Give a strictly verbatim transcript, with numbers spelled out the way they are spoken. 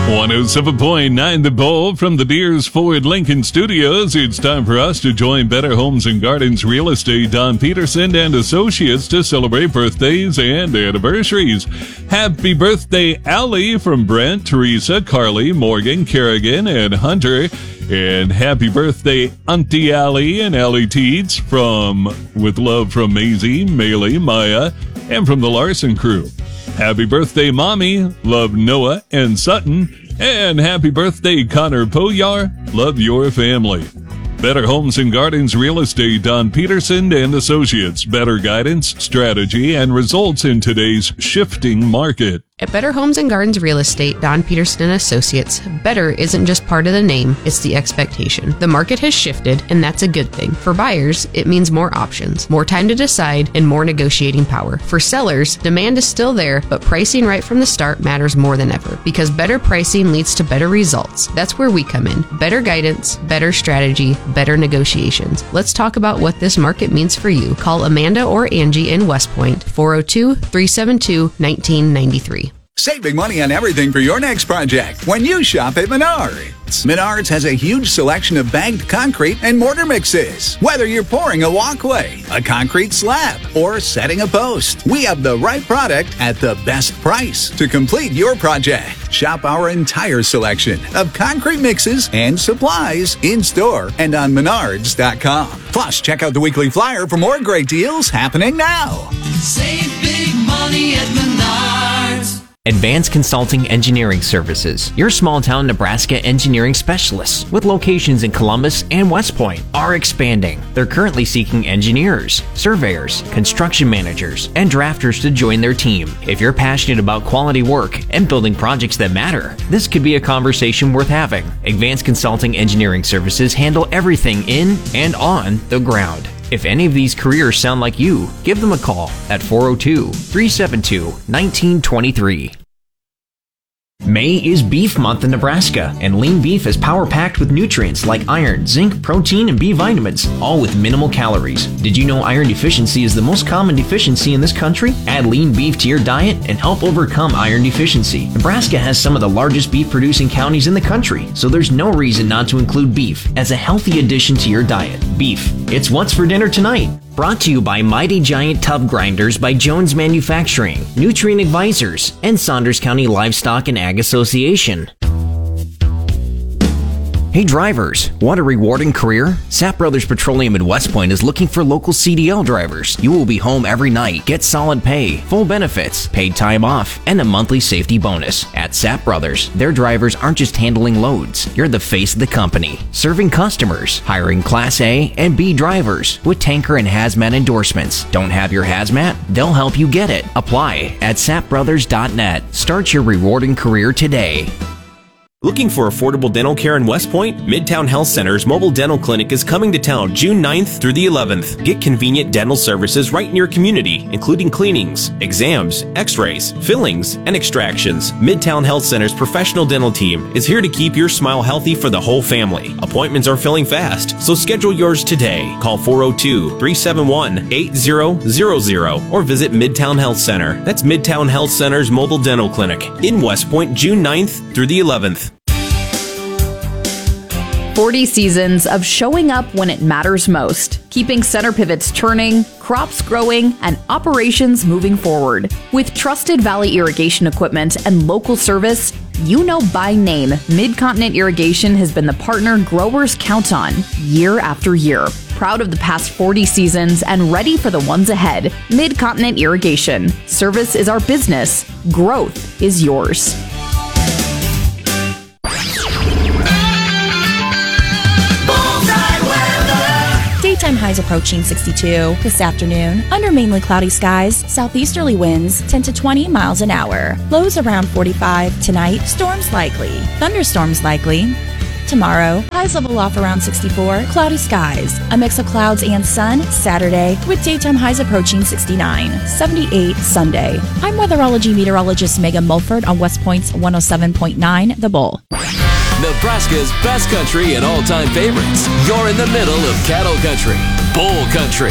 one oh seven point nine The Bull from the Deers Ford Lincoln Studios. It's time for us to join Better Homes and Gardens Real Estate Don Peterson and Associates to celebrate birthdays and anniversaries. Happy birthday, Allie, from Brent, Teresa, Carly, Morgan, Kerrigan, and Hunter. And happy birthday, Auntie Allie and Allie Teets, from with love from Maisie, Maylee, Maya, and from the Larson crew. Happy birthday, Mommy. Love, Noah and Sutton. And happy birthday, Connor Poyar. Love your family. Better Homes and Gardens Real Estate, Don Peterson and Associates. Better guidance, strategy, and results in today's shifting market. At Better Homes and Gardens Real Estate, Don Peterson and Associates, better isn't just part of the name, it's the expectation. The market has shifted, and that's a good thing. For buyers, it means more options, more time to decide, and more negotiating power. For sellers, demand is still there, but pricing right from the start matters more than ever, because better pricing leads to better results. That's where we come in. Better guidance, better strategy, better negotiations. Let's talk about what this market means for you. Call Amanda or Angie in West Point, four oh two, three seven two, one nine nine three. Save big money on everything for your next project when you shop at Menards. Menards has a huge selection of bagged concrete and mortar mixes. Whether you're pouring a walkway, a concrete slab, or setting a post, we have the right product at the best price to complete your project. Shop our entire selection of concrete mixes and supplies in-store and on menards dot com. Plus, check out the weekly flyer for more great deals happening now. Save big money at Menards. Advanced Consulting Engineering Services, your small-town Nebraska engineering specialists with locations in Columbus and West Point, are expanding. They're currently seeking engineers, surveyors, construction managers, and drafters to join their team. If you're passionate about quality work and building projects that matter, this could be a conversation worth having. Advanced Consulting Engineering Services handle everything in and on the ground. If any of these careers sound like you, give them a call at four oh two, three seven two, one nine two three. May is Beef Month in Nebraska, and lean beef is power-packed with nutrients like iron, zinc, protein, and B vitamins, all with minimal calories. Did you know iron deficiency is the most common deficiency in this country? Add lean beef to your diet and help overcome iron deficiency. Nebraska has some of the largest beef-producing counties in the country, so there's no reason not to include beef as a healthy addition to your diet. Beef, it's what's for dinner tonight. Brought to you by Mighty Giant Tub Grinders by Jones Manufacturing, Nutrient Advisors, and Saunders County Livestock and Ag Association. Hey drivers, want a rewarding career? Sapp Brothers Petroleum in West Point is looking for local C D L drivers. You will be home every night, get solid pay, full benefits, paid time off, and a monthly safety bonus. At Sapp Brothers, their drivers aren't just handling loads. You're the face of the company, serving customers, hiring Class A and B drivers with tanker and hazmat endorsements. Don't have your hazmat? They'll help you get it. Apply at sapp brothers dot net. Start your rewarding career today. Looking for affordable dental care in West Point? Midtown Health Center's mobile dental clinic is coming to town June ninth through the eleventh. Get convenient dental services right in your community, including cleanings, exams, x-rays, fillings, and extractions. Midtown Health Center's professional dental team is here to keep your smile healthy for the whole family. Appointments are filling fast, so schedule yours today. Call four oh two, three seven one, eight zero zero zero or visit Midtown Health Center. That's Midtown Health Center's mobile dental clinic in West Point June ninth through the eleventh. forty seasons of showing up when it matters most, keeping center pivots turning, crops growing, and operations moving forward. With trusted Valley Irrigation equipment and local service, you know by name, Mid-Continent Irrigation has been the partner growers count on year after year. Proud of the past forty seasons and ready for the ones ahead. Mid-Continent Irrigation. Service is our business. Growth is yours. Daytime highs approaching sixty-two this afternoon. Under mainly cloudy skies, southeasterly winds ten to twenty miles an hour. Lows around forty-five. Tonight, storms likely. Thunderstorms likely. Tomorrow, highs level off around sixty-four. Cloudy skies. A mix of clouds and sun Saturday with daytime highs approaching sixty-nine. seventy-eight Sunday. I'm weatherology meteorologist Megan Mulford on West Point's one oh seven point nine The Bull. Nebraska's best country and all-time favorites. You're in the middle of cattle country, bull country.